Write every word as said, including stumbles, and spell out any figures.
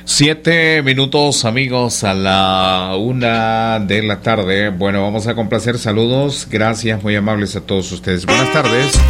Siete minutos, amigos, a la una de la tarde. Bueno, vamos a complacer. Saludos, gracias, muy amables a todos ustedes. Buenas tardes.